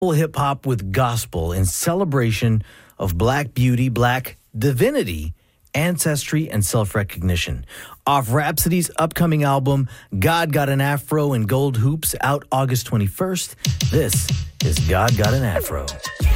hip hop with gospel in celebration of Black beauty, Black divinity, ancestry, and self-recognition. Off Rhapsody's upcoming album, God Got an Afro and Gold Hoops, out August 21st. This is God Got an Afro.